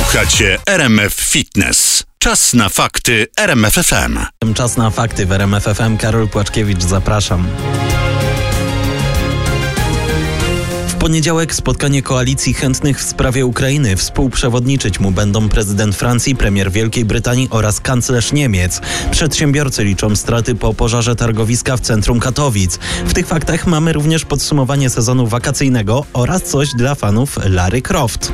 Słuchacie RMF Fitness. Czas na fakty RMF FM. Czas na fakty w RMF FM. Karol Płaczkiewicz, zapraszam. W poniedziałek spotkanie koalicji chętnych w sprawie Ukrainy. Współprzewodniczyć mu będą prezydent Francji, premier Wielkiej Brytanii oraz kanclerz Niemiec. Przedsiębiorcy liczą straty po pożarze targowiska w centrum Katowic. W tych faktach mamy również podsumowanie sezonu wakacyjnego oraz coś dla fanów Lara Croft.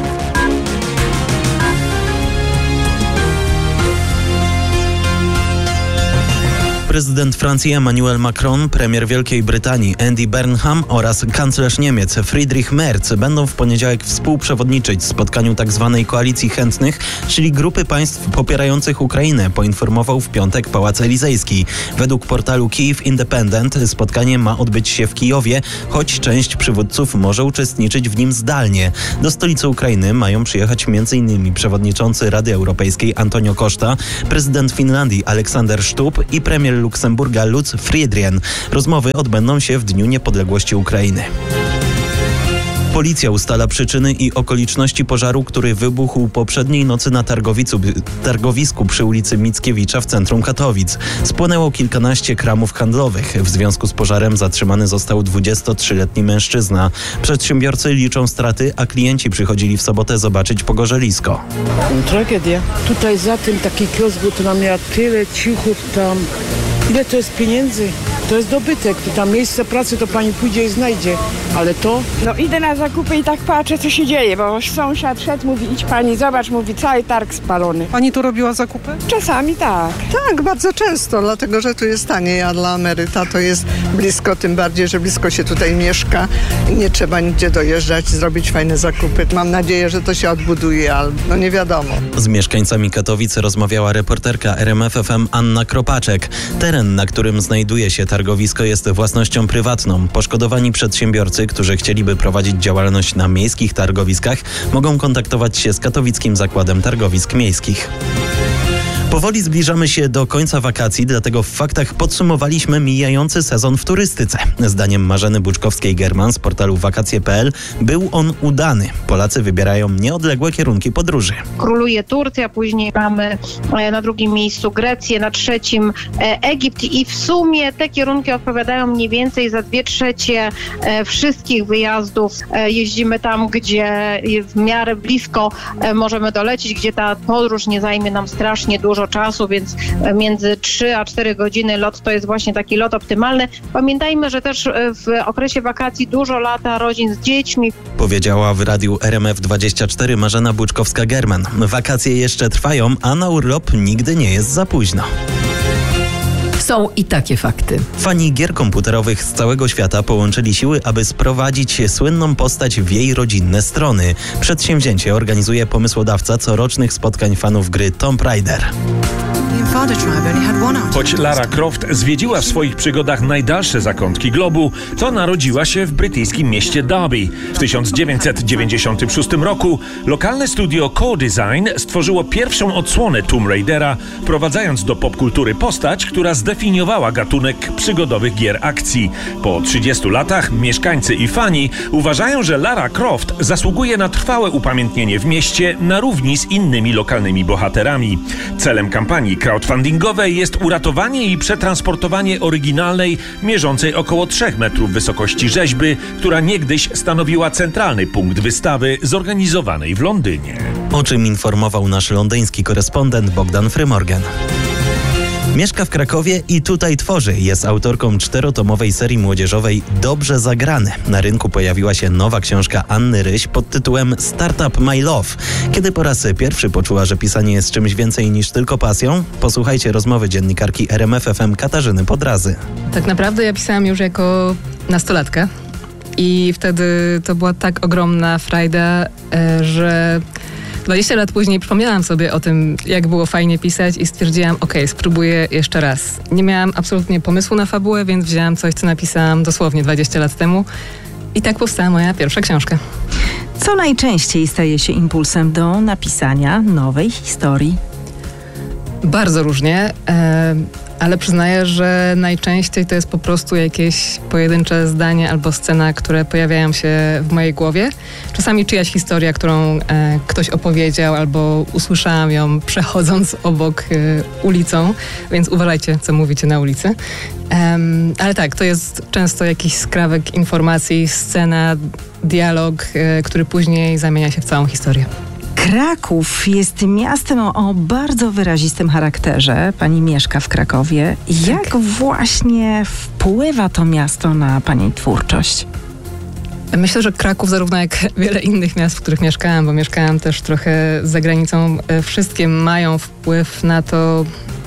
Prezydent Francji Emmanuel Macron, premier Wielkiej Brytanii Andy Burnham oraz kanclerz Niemiec Friedrich Merz będą w poniedziałek współprzewodniczyć spotkaniu tzw. koalicji chętnych, czyli grupy państw popierających Ukrainę, poinformował w piątek Pałac Elizejski. Według portalu Kyiv Independent spotkanie ma odbyć się w Kijowie, choć część przywódców może uczestniczyć w nim zdalnie. Do stolicy Ukrainy mają przyjechać m.in. przewodniczący Rady Europejskiej Antonio Costa, prezydent Finlandii Aleksander Stubb i premier Luksemburga Lutz Friedrich. Rozmowy odbędą się w Dniu Niepodległości Ukrainy. Policja ustala przyczyny i okoliczności pożaru, który wybuchł poprzedniej nocy na targowisku przy ulicy Mickiewicza w centrum Katowic. Spłonęło kilkanaście kramów handlowych. W związku z pożarem zatrzymany został 23-letni mężczyzna. Przedsiębiorcy liczą straty, a klienci przychodzili w sobotę zobaczyć pogorzelisko. Tragedia. Tutaj za tym taki kiosk, bo to nam miała tyle cichut tam. Ile to jest pieniędzy? To jest dobytek. Tam miejsce pracy to pani pójdzie i znajdzie. Ale to... No idę na zakupy i tak patrzę, co się dzieje, bo sąsiad szedł, mówi, idź pani, zobacz, mówi, cały targ spalony. Pani tu robiła zakupy? Czasami tak. Tak, bardzo często, dlatego że tu jest taniej, a dla emeryta to jest blisko, tym bardziej, że blisko się tutaj mieszka i nie trzeba nigdzie dojeżdżać, zrobić fajne zakupy. Mam nadzieję, że to się odbuduje, ale no nie wiadomo. Z mieszkańcami Katowic rozmawiała reporterka RMF FM Anna Kropaczek. Teren, na którym znajduje się targowisko, jest własnością prywatną. Poszkodowani przedsiębiorcy, którzy chcieliby prowadzić działalność na miejskich targowiskach, mogą kontaktować się z Katowickim Zakładem Targowisk Miejskich. Powoli zbliżamy się do końca wakacji, dlatego w faktach podsumowaliśmy mijający sezon w turystyce. Zdaniem Marzeny Buczkowskiej-German z portalu wakacje.pl był on udany. Polacy wybierają nieodległe kierunki podróży. Króluje Turcja, później mamy na drugim miejscu Grecję, na trzecim Egipt i w sumie te kierunki odpowiadają mniej więcej za 2/3 wszystkich wyjazdów. Jeździmy tam, gdzie w miarę blisko możemy dolecieć, gdzie ta podróż nie zajmie nam strasznie dużo czasu, więc między 3 a 4 godziny lot to jest właśnie taki lot optymalny. Pamiętajmy, że też w okresie wakacji dużo lata rodzin z dziećmi. Powiedziała w radiu RMF24 Marzena Buczkowska-German. Wakacje jeszcze trwają, a na urlop nigdy nie jest za późno. Są i takie fakty. Fani gier komputerowych z całego świata połączyli siły, aby sprowadzić słynną postać w jej rodzinne strony. Przedsięwzięcie organizuje pomysłodawca corocznych spotkań fanów gry Tomb Raider. Choć Lara Croft zwiedziła w swoich przygodach najdalsze zakątki globu, to narodziła się w brytyjskim mieście Derby. W 1996 roku lokalne studio Co-Design stworzyło pierwszą odsłonę Tomb Raidera, wprowadzając do popkultury postać, która zdefiniowała gatunek przygodowych gier akcji. Po 30 latach mieszkańcy i fani uważają, że Lara Croft zasługuje na trwałe upamiętnienie w mieście na równi z innymi lokalnymi bohaterami. Celem kampanii crowdfundingowej jest uratowanie i przetransportowanie oryginalnej, mierzącej około 3 metrów wysokości rzeźby, która niegdyś stanowiła centralny punkt wystawy zorganizowanej w Londynie. O czym informował nasz londyński korespondent Bogdan Frymorgan. Mieszka w Krakowie i tutaj tworzy. Jest autorką 4-tomowej serii młodzieżowej Dobrze zagrane. Na rynku pojawiła się nowa książka Anny Ryś pod tytułem Startup My Love. Kiedy po raz pierwszy poczuła, że pisanie jest czymś więcej niż tylko pasją? Posłuchajcie rozmowy dziennikarki RMF FM Katarzyny Podrazy. Tak naprawdę ja pisałam już jako nastolatka i wtedy to była tak ogromna frajda, że 20 lat później przypomniałam sobie o tym, jak było fajnie pisać i stwierdziłam, spróbuję jeszcze raz. Nie miałam absolutnie pomysłu na fabułę, więc wzięłam coś, co napisałam dosłownie 20 lat temu i tak powstała moja pierwsza książka. Co najczęściej staje się impulsem do napisania nowej historii? Bardzo różnie. ale przyznaję, że najczęściej to jest po prostu jakieś pojedyncze zdanie albo scena, które pojawiają się w mojej głowie. Czasami czyjaś historia, którą ktoś opowiedział albo usłyszałam ją przechodząc obok ulicą, więc uważajcie, co mówicie na ulicy. Ale tak, to jest często jakiś skrawek informacji, scena, dialog, który później zamienia się w całą historię. Kraków jest miastem o bardzo wyrazistym charakterze. Pani mieszka w Krakowie. Jak właśnie wpływa to miasto na pani twórczość? Myślę, że Kraków, zarówno jak wiele innych miast, w których mieszkałam, bo mieszkałam też trochę za granicą, wszystkie mają wpływ na to,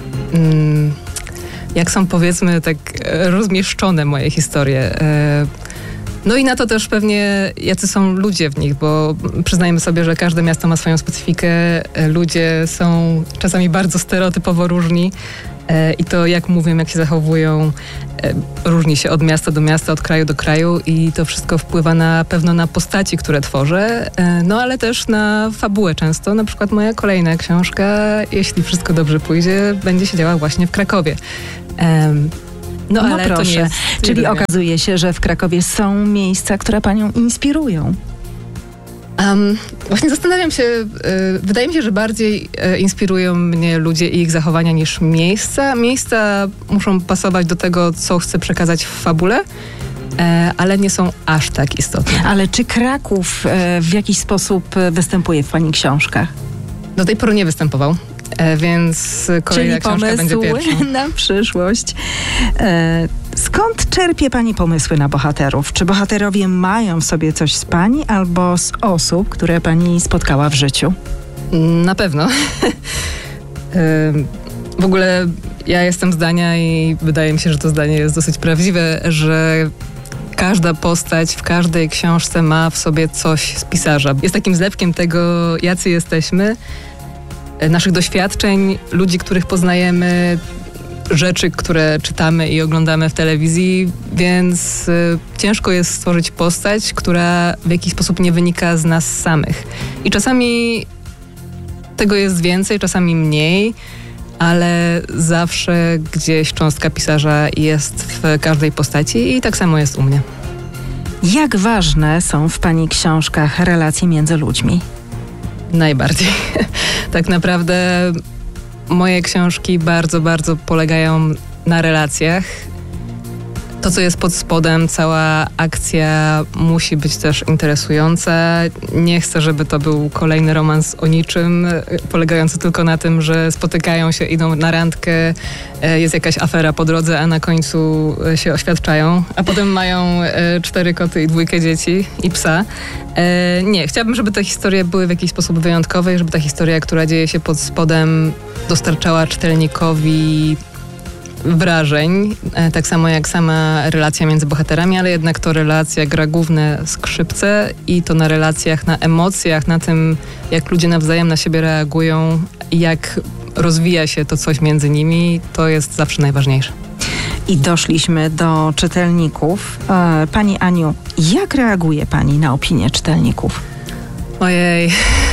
jak są, powiedzmy, tak rozmieszczone moje historie. No i na to też pewnie, jacy są ludzie w nich, bo przyznajmy sobie, że każde miasto ma swoją specyfikę. Ludzie są czasami bardzo stereotypowo różni i to, jak mówią, jak się zachowują, różni się od miasta do miasta, od kraju do kraju i to wszystko wpływa na pewno na postaci, które tworzę, no ale też na fabułę często. Na przykład moja kolejna książka, jeśli wszystko dobrze pójdzie, będzie się działa właśnie w Krakowie. No ale proszę. To nie jest... Czyli okazuje się, że w Krakowie są miejsca, które panią inspirują. Właśnie zastanawiam się, wydaje mi się, że bardziej inspirują mnie ludzie i ich zachowania niż miejsca. Miejsca muszą pasować do tego, co chcę przekazać w fabule, ale nie są aż tak istotne. Ale czy Kraków w jakiś sposób występuje w pani książkach? Do tej pory nie występował. Więc kolejna książka będzie pierwsza. Na przyszłość. Skąd czerpie pani pomysły na bohaterów? Czy bohaterowie mają w sobie coś z pani albo z osób, które pani spotkała w życiu? Na pewno. W ogóle ja jestem zdania i wydaje mi się, że to zdanie jest dosyć prawdziwe, że każda postać w każdej książce ma w sobie coś z pisarza. Jest takim zlepkiem tego, jacy jesteśmy, naszych doświadczeń, ludzi, których poznajemy, rzeczy, które czytamy i oglądamy w telewizji, więc ciężko jest stworzyć postać, która w jakiś sposób nie wynika z nas samych. I czasami tego jest więcej, czasami mniej, ale zawsze gdzieś cząstka pisarza jest w każdej postaci i tak samo jest u mnie. Jak ważne są w pani książkach relacje między ludźmi? Najbardziej. Tak naprawdę moje książki bardzo, bardzo polegają na relacjach. To, co jest pod spodem, cała akcja musi być też interesująca. Nie chcę, żeby to był kolejny romans o niczym, polegający tylko na tym, że spotykają się, idą na randkę, jest jakaś afera po drodze, a na końcu się oświadczają, a potem mają 4 koty i 2 dzieci i psa. Nie, chciałabym, żeby te historie były w jakiś sposób wyjątkowe i żeby ta historia, która dzieje się pod spodem, dostarczała czytelnikowi wrażeń, tak samo jak sama relacja między bohaterami, ale jednak to relacja gra główne skrzypce i to na relacjach, na emocjach, na tym, jak ludzie nawzajem na siebie reagują, jak rozwija się to coś między nimi, to jest zawsze najważniejsze. I doszliśmy do czytelników. Pani Aniu, jak reaguje pani na opinie czytelników? Ojej.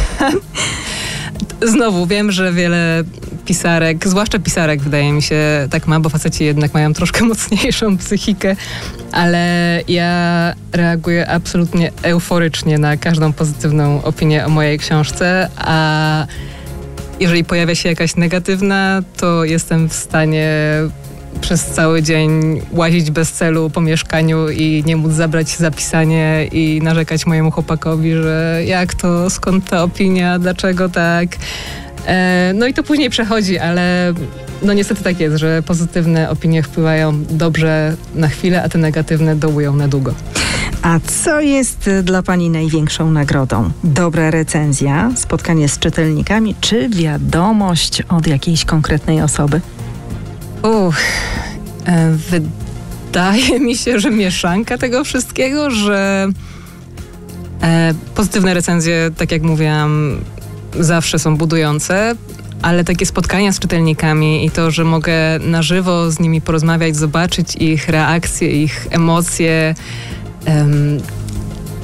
Znowu wiem, że wiele pisarek, zwłaszcza pisarek, wydaje mi się, tak ma, bo faceci jednak mają troszkę mocniejszą psychikę, ale ja reaguję absolutnie euforycznie na każdą pozytywną opinię o mojej książce, a jeżeli pojawia się jakaś negatywna, to jestem w stanie przez cały dzień łazić bez celu po mieszkaniu i nie móc zabrać za pisanie i narzekać mojemu chłopakowi, że jak to, skąd ta opinia, dlaczego tak. No i to później przechodzi, ale no niestety tak jest, że pozytywne opinie wpływają dobrze na chwilę, a te negatywne dołują na długo. A co jest dla pani największą nagrodą? Dobra recenzja, spotkanie z czytelnikami, czy wiadomość od jakiejś konkretnej osoby? Wydaje mi się, że mieszanka tego wszystkiego, że pozytywne recenzje, tak jak mówiłam, zawsze są budujące, ale takie spotkania z czytelnikami i to, że mogę na żywo z nimi porozmawiać, zobaczyć ich reakcje, ich emocje,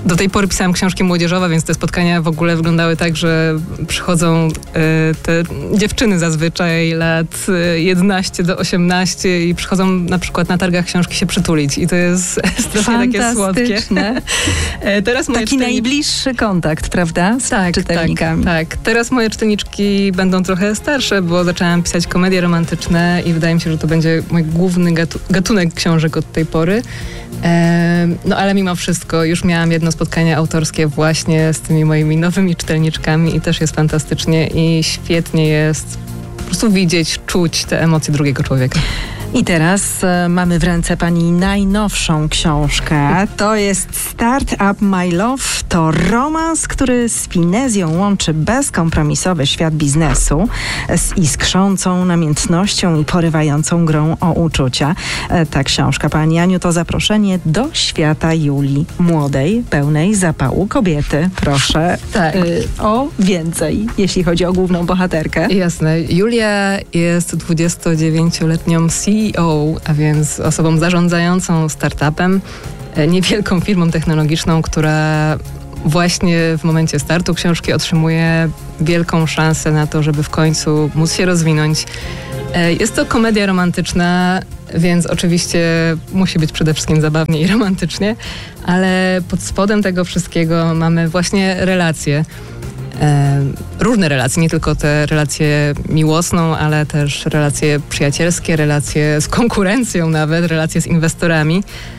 Do tej pory pisałam książki młodzieżowe, więc te spotkania w ogóle wyglądały tak, że przychodzą te dziewczyny zazwyczaj lat 11 do 18 i przychodzą na przykład na targach książki się przytulić i to jest strasznie takie słodkie. Teraz taki najbliższy kontakt, prawda? Z czytelnikami. Tak. Teraz moje czytelniczki będą trochę starsze, bo zaczęłam pisać komedie romantyczne i wydaje mi się, że to będzie mój główny gatunek książek od tej pory. No ale mimo wszystko już miałam jedno spotkanie autorskie właśnie z tymi moimi nowymi czytelniczkami i też jest fantastycznie i świetnie jest po prostu widzieć, czuć te emocje drugiego człowieka. I teraz mamy w ręce pani najnowszą książkę. To jest Start Up My Love. To romans, który z finezją łączy bezkompromisowy świat biznesu z iskrzącą namiętnością i porywającą grą o uczucia. Ta książka, pani Aniu, to zaproszenie do świata Julii, młodej, pełnej zapału kobiety. Proszę o więcej, jeśli chodzi o główną bohaterkę. Jasne. Julia jest 29-letnią CEO, a więc osobą zarządzającą startupem, niewielką firmą technologiczną, która właśnie w momencie startu książki otrzymuje wielką szansę na to, żeby w końcu móc się rozwinąć. Jest to komedia romantyczna, więc oczywiście musi być przede wszystkim zabawnie i romantycznie, ale pod spodem tego wszystkiego mamy właśnie relacje. Różne relacje, nie tylko te relacje miłosną, ale też relacje przyjacielskie, relacje z konkurencją nawet, relacje z inwestorami.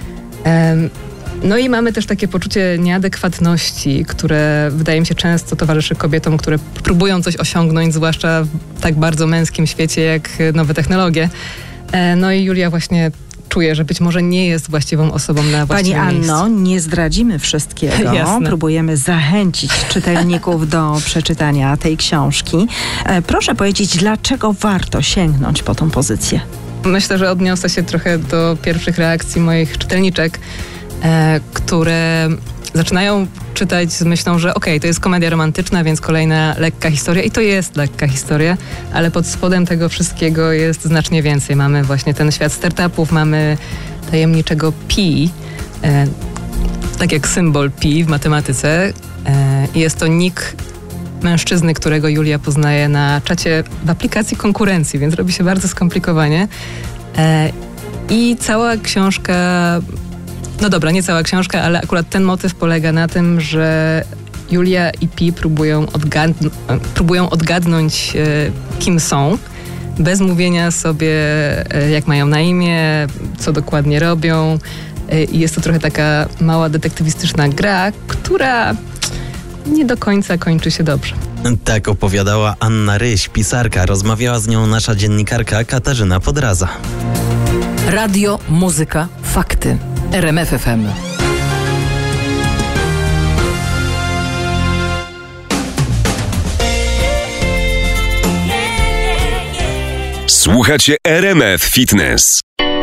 No i mamy też takie poczucie nieadekwatności, które wydaje mi się często towarzyszy kobietom, które próbują coś osiągnąć, zwłaszcza w tak bardzo męskim świecie jak nowe technologie. No i Julia właśnie czuje, że być może nie jest właściwą osobą na właściwym Pani miejscu. Anno, nie zdradzimy wszystkiego. Jasne. Próbujemy zachęcić czytelników do przeczytania tej książki. Proszę powiedzieć, dlaczego warto sięgnąć po tą pozycję? Myślę, że odniosę się trochę do pierwszych reakcji moich czytelniczek, które zaczynają czytać z myślą, że to jest komedia romantyczna, więc kolejna lekka historia. I to jest lekka historia, ale pod spodem tego wszystkiego jest znacznie więcej. Mamy właśnie ten świat startupów, mamy tajemniczego Pi, tak jak symbol Pi w matematyce. Jest to nick mężczyzny, którego Julia poznaje na czacie w aplikacji konkurencji, więc robi się bardzo skomplikowanie. I cała książka... No dobra, nie cała książka, ale akurat ten motyw polega na tym, że Julia i Pi próbują odgadnąć, kim są, bez mówienia sobie, jak mają na imię, co dokładnie robią. I jest to trochę taka mała detektywistyczna gra, która nie do końca kończy się dobrze. Tak opowiadała Anna Ryś, pisarka. Rozmawiała z nią nasza dziennikarka Katarzyna Podraza. Radio, muzyka, fakty. RMF FM. Słuchacie RMF Fitness.